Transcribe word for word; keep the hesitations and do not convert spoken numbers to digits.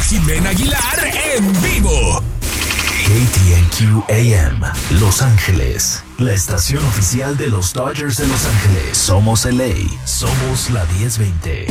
Jimena Aguilar en vivo. K T N Q A M, Los Ángeles, la estación oficial de los Dodgers de Los Ángeles. Somos L A, somos la diez veinte.